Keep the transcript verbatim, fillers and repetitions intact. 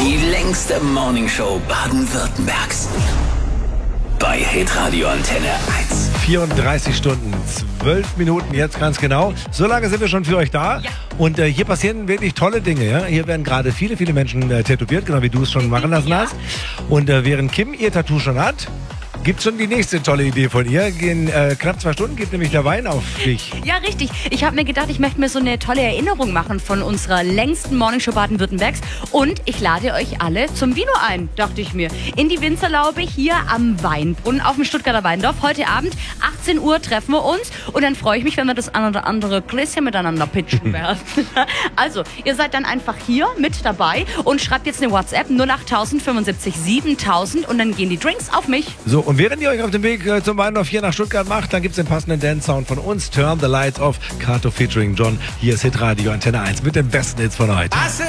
Die längste Morningshow Baden-Württembergs. Bei Hitradio Antenne eins. vierunddreißig Stunden, zwölf Minuten jetzt ganz genau. So lange sind wir schon für euch da. Ja. Und äh, hier passieren wirklich tolle Dinge. Ja? Hier werden gerade viele, viele Menschen äh, tätowiert, genau wie du es schon machen lassen Ja. hast. Und äh, während Kim ihr Tattoo schon hat, gibt schon die nächste tolle Idee von ihr. In äh, knapp zwei Stunden geht nämlich der Wein auf dich. Ja, richtig. Ich habe mir gedacht, ich möchte mir so eine tolle Erinnerung machen von unserer längsten Morningshow Baden-Württembergs. Und ich lade euch alle zum Vino ein, dachte ich mir. In die Winzerlaube hier am Weinbrunnen auf dem Stuttgarter Weindorf. Heute Abend, achtzehn Uhr, treffen wir uns. Und dann freue ich mich, wenn wir das ein oder andere Gläschen miteinander pitchen werden. Also, ihr seid dann einfach hier mit dabei und schreibt jetzt eine WhatsApp null acht fünfundsiebzig siebentausend und dann gehen die Drinks auf mich. So, und während ihr euch auf den Weg äh, zum Weindorf hier nach Stuttgart macht, dann gibt es den passenden Dance-Sound von uns. Turn the Lights Off, Kato featuring John. Hier ist Hitradio Antenne eins mit den besten Hits von heute.